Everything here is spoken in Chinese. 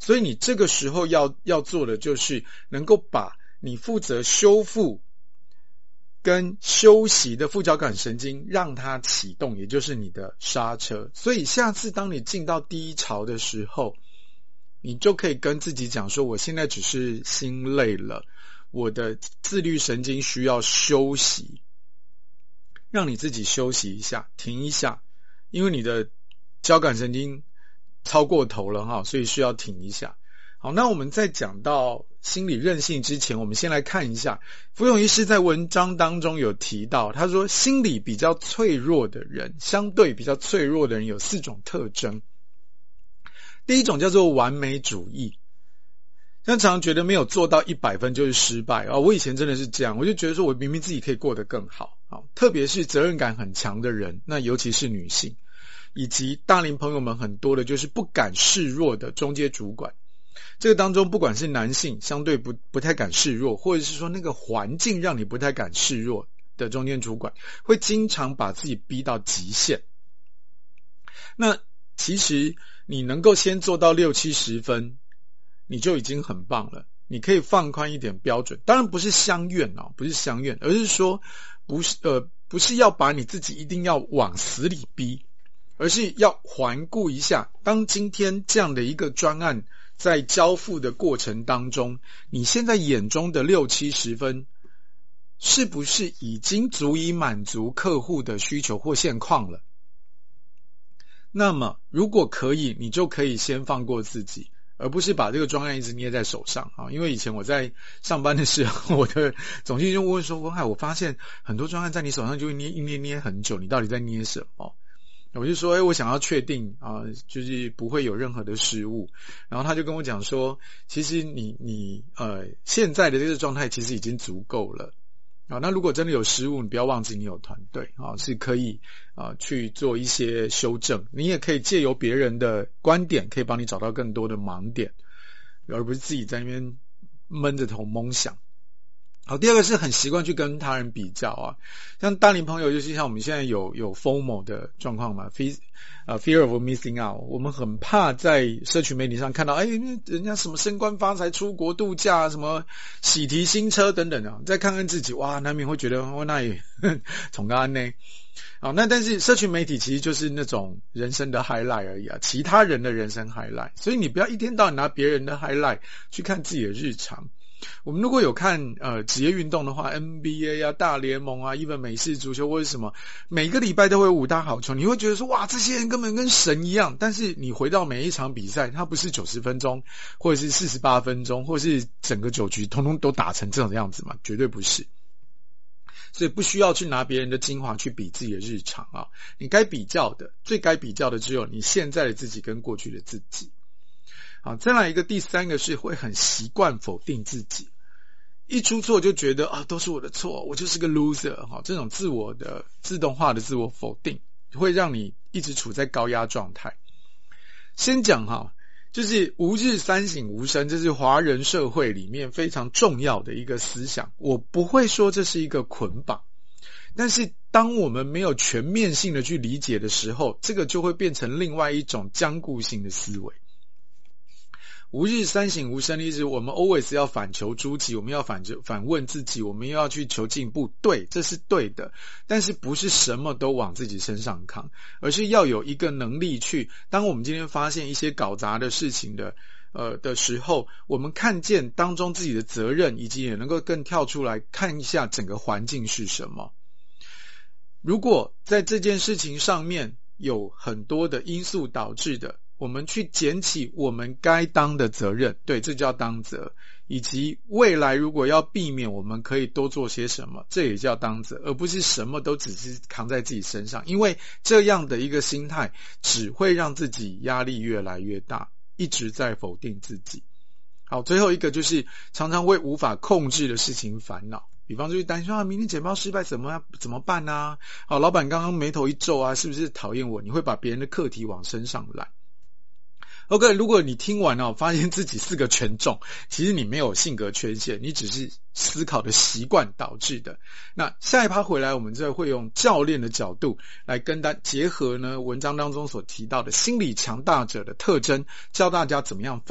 所以你这个时候要做的就是能够把你负责修复跟休息的副交感神经让它启动，也就是你的刹车。所以下次当你进到低潮的时候，你就可以跟自己讲说，我现在只是心累了，我的自律神经需要休息，让你自己休息一下，停一下，因为你的交感神经超过头了哈，所以需要停一下。好，那我们在讲到心理韧性之前，我们先来看一下福永医师在文章当中有提到，他说心理比较脆弱的人，相对比较脆弱的人有4种特征。第一种叫做完美主义，像常常觉得没有做到100分就是失败啊！我以前真的是这样，我就觉得说我明明自己可以过得更好啊！特别是责任感很强的人，那尤其是女性，以及大龄朋友们很多的就是不敢示弱的中阶主管。这个当中不管是男性相对不太敢示弱，或者是说那个环境让你不太敢示弱的中间主管，会经常把自己逼到极限。那其实你能够先做到60-70分，你就已经很棒了。你可以放宽一点标准，当然不是相怨哦，不是相怨，而是说不是要把你自己一定要往死里逼，而是要环顾一下，当今天这样的一个专案在交付的过程当中，你现在眼中的60-70分是不是已经足以满足客户的需求或现况了？那么如果可以，你就可以先放过自己，而不是把这个专案一直捏在手上啊！因为以前我在上班的时候，我的总经理就问说，文海，我发现很多专案在你手上就会捏很久，你到底在捏什么？我就说我想要确定就是不会有任何的失误。然后他就跟我讲说，其实你现在的这个状态其实已经足够了啊。那如果真的有失误，你不要忘记你有团队啊，是可以去做一些修正。你也可以借由别人的观点，可以帮你找到更多的盲点，而不是自己在那边闷着头懵想。好，第二个是很习惯去跟他人比较啊，像大龄朋友，尤其像我们现在有 FOMO 的状况嘛 ，fear of missing out， 我们很怕在社群媒体上看到，人家什么升官发财、出国度假、什么喜提新车等等啊，再看看自己，哇，难免会觉得那也宠干呢。好，那但是社群媒体其实就是那种人生的 highlight 而已啊，其他人的人生 highlight， 所以你不要一天到晚拿别人的 highlight 去看自己的日常。我们如果有看职业运动的话 NBA 啊、大联盟啊 even 美式足球或者什么，每个礼拜都会有5大好球，你会觉得说哇，这些人根本跟神一样。但是你回到每一场比赛，它不是90分钟或者是48分钟或者是整个9局通通都打成这种样子嘛，绝对不是。所以不需要去拿别人的精华去比自己的日常啊，你该比较的，最该比较的只有你现在的自己跟过去的自己。好，再来一个，第三个是会很习惯否定自己，一出错就觉得都是我的错，我就是个 loser。 好，这种自我的自动化的自我否定会让你一直处在高压状态。先讲就是吾日三省吾身，这是华人社会里面非常重要的一个思想。我不会说这是一个捆绑，但是当我们没有全面性的去理解的时候，这个就会变成另外一种僵固性的思维。吾日三省吾身的意思，我们 always 要反求诸己，我们要反问自己，我们又要去求进步。对，这是对的，但是不是什么都往自己身上扛，而是要有一个能力去，当我们今天发现一些搞砸的事情的时候，我们看见当中自己的责任，以及也能够更跳出来看一下整个环境是什么。如果在这件事情上面有很多的因素导致的，我们去捡起我们该当的责任，对，这叫当责，以及未来如果要避免，我们可以多做些什么，这也叫当责，而不是什么都只是扛在自己身上，因为这样的一个心态只会让自己压力越来越大，一直在否定自己。好，最后一个就是常常为无法控制的事情烦恼，比方就是担心明天简报失败怎么办啊？好，老板刚刚眉头一皱啊，是不是讨厌我？你会把别人的课题往身上揽。OK， 如果你听完发现自己4个全中，其实你没有性格缺陷，你只是思考的习惯导致的。那下一趴回来，我们就会用教练的角度来跟大家结合文章当中所提到的心理强大者的特征，教大家怎么样